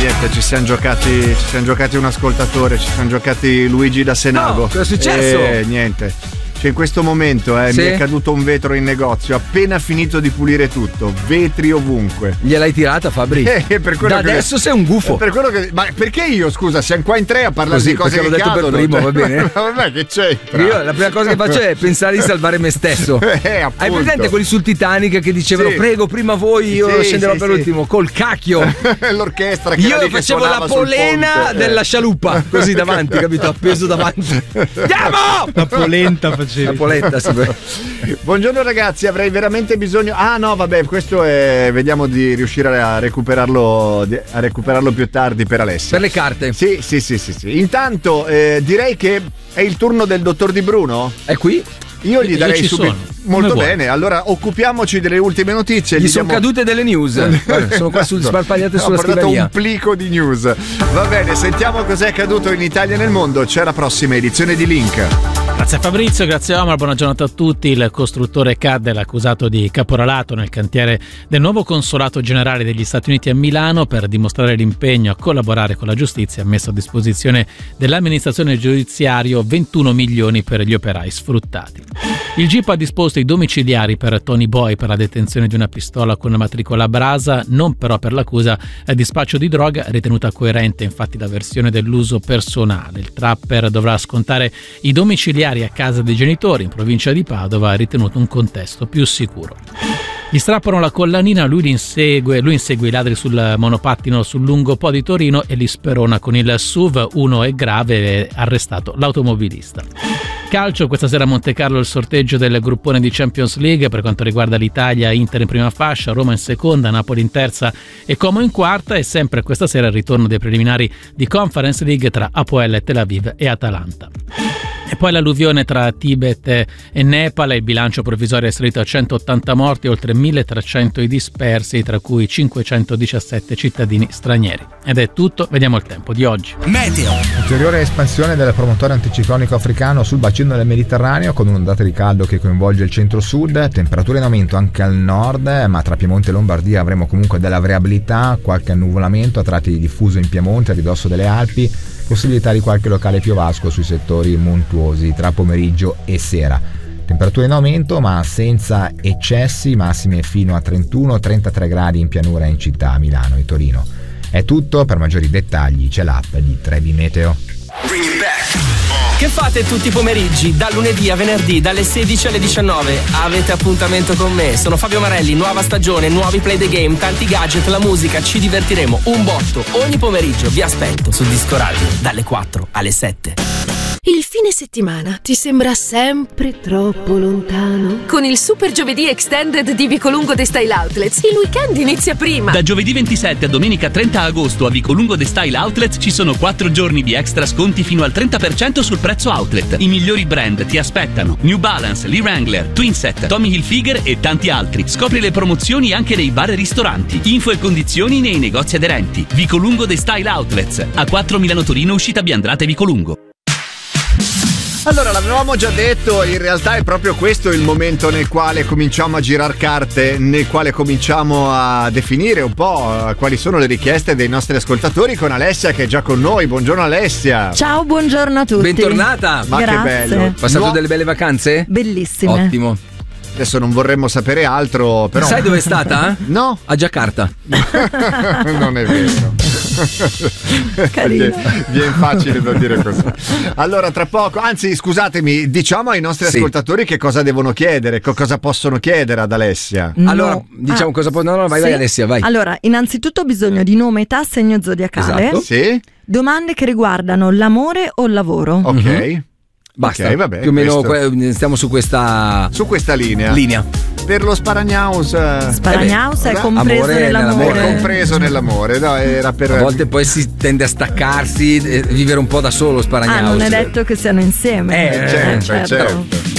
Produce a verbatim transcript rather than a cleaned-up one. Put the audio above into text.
niente, ci siamo giocati, ci siamo giocati un ascoltatore, ci siamo giocati Luigi da Senago. No, cosa è successo? E niente. Cioè in questo momento eh, sì? mi è caduto un vetro in negozio, appena finito di pulire tutto, vetri ovunque. Gliel'hai tirata, Fabri? Eh, per quello da che adesso sei un gufo. Per quello che, ma perché io, scusa, siamo qua in tre a parlare Così, di cose che l'ho detto cadono, per primo, cioè, va bene? Vabbè, che c'entra? Io la prima cosa che faccio è pensare di salvare me stesso. Eh, Hai presente quelli sul Titanic che dicevano sì. prego prima voi, io sì, scenderò sì, per sì. ultimo, col cacchio. L'orchestra che io facevo che la polena della scialuppa così davanti, capito? Appeso davanti. Andiamo! La polenta facevi. La polenta, sì. Buongiorno ragazzi, avrei veramente bisogno. Ah no, vabbè, questo è. Vediamo di riuscire a recuperarlo a recuperarlo più tardi per Alessia. Per le carte. Sì, sì, sì, sì, sì. Intanto eh, direi che è il turno del dottor Di Bruno. È qui? Io gli darei Io subito. Molto bene, allora occupiamoci delle ultime notizie. Gli, gli sono diamo... cadute delle news. Guarda, sono qua sul, sparpagliate sulla scrivania. Ho portato un plico di news. Va bene, sentiamo cos'è accaduto in Italia e nel mondo. C'è la prossima edizione di Link. Grazie Fabrizio, grazie Omar, buona giornata a tutti. Il costruttore Caddel, accusato di caporalato nel cantiere del nuovo consolato generale degli Stati Uniti a Milano, per dimostrare l'impegno a collaborare con la giustizia, ha messo a disposizione dell'amministrazione giudiziaria ventuno milioni per gli operai sfruttati. Il G I P ha disposto i domiciliari per Tony Boy per la detenzione di una pistola con matricola a brasa, non però per l'accusa di spaccio di droga, ritenuta coerente infatti la versione dell'uso personale. Il trapper dovrà scontare i domiciliari a casa dei genitori in provincia di Padova, ha ritenuto un contesto più sicuro. Gli strappano la collanina, lui li insegue, lui insegue i ladri sul monopattino sul lungo Po di Torino e li sperona con il S U V. Uno è grave, arrestato l'automobilista. Calcio, questa sera a Monte Carlo il sorteggio del gruppone di Champions League per quanto riguarda l'Italia, Inter in prima fascia, Roma in seconda, Napoli in terza e Como in quarta, e sempre questa sera il ritorno dei preliminari di Conference League tra Hapoel Tel Aviv e Atalanta. E poi l'alluvione tra Tibet e Nepal, il bilancio provvisorio è salito a centottanta morti, oltre milletrecento i dispersi, tra cui cinquecentodiciassette cittadini stranieri. Ed è tutto, vediamo il tempo di oggi. Meteo. Ulteriore espansione del promotore anticiclonico africano sul bacino del Mediterraneo, con un'ondata di caldo che coinvolge il centro-sud, temperature in aumento anche al nord, ma tra Piemonte e Lombardia avremo comunque della variabilità, qualche annuvolamento a tratti diffuso in Piemonte, a ridosso delle Alpi, possibilità di qualche locale piovasco sui settori montuosi tra pomeriggio e sera. Temperature in aumento ma senza eccessi, massime fino a trentuno trentatré gradi in pianura e in città, a Milano e Torino. È tutto, per maggiori dettagli c'è l'app di Trebi Meteo. Che fate tutti i pomeriggi, dal lunedì a venerdì, dalle sedici alle diciannove? Avete appuntamento con me, sono Fabio Marelli, nuova stagione, nuovi play the game, tanti gadget, la musica, ci divertiremo un botto. Ogni pomeriggio vi aspetto su Disco Radio, dalle quattro alle sette. Il fine settimana ti sembra sempre troppo lontano? Con il Super Giovedì Extended di Vicolungo The Style Outlets, il weekend inizia prima. Da giovedì ventisette a domenica trenta agosto a Vicolungo The Style Outlets ci sono quattro giorni di extra sconti fino al trenta per cento sul prezzo outlet. I migliori brand ti aspettano: New Balance, Lee Wrangler, Twinset, Tommy Hilfiger e tanti altri. Scopri le promozioni anche nei bar e ristoranti. Info e condizioni nei negozi aderenti. Vicolungo The Style Outlets, A quattro Milano Torino, uscita Biandrate Vicolungo. Allora, l'avevamo già detto, in realtà è proprio questo il momento nel quale cominciamo a girar carte, nel quale cominciamo a definire un po' quali sono le richieste dei nostri ascoltatori, con Alessia che è già con noi. Buongiorno Alessia. Ciao, buongiorno a tutti. Bentornata. Ma Grazie. che bello. Passato No. delle belle vacanze? Bellissime. Ottimo. Adesso non vorremmo sapere altro, però. Sai dove è stata? No. A Giacarta. Non è vero. Carino. Viene facile da dire così. Allora, tra poco, anzi, scusatemi, diciamo ai nostri Sì. ascoltatori che cosa devono chiedere, co- cosa possono chiedere ad Alessia. No. Allora, diciamo Ah, cosa può. No, no, vai, sì. vai Alessia, vai. Allora, innanzitutto ho bisogno di nome, età, segno zodiacale. Esatto. Sì? Domande che riguardano l'amore o il lavoro. Ok. Mhm. Basta. Ok, vabbè, Più o meno questo- que- stiamo su questa Su questa linea. linea. Per lo Sparagnaus. eh, Sparagnaus eh è beh, compreso amore nell'amore. nell'amore. È compreso nell'amore, no, era per. A volte poi si tende a staccarsi e vivere un po' da solo Ah, Sparagnaus. non è detto che siano insieme. Eh, certo, certo.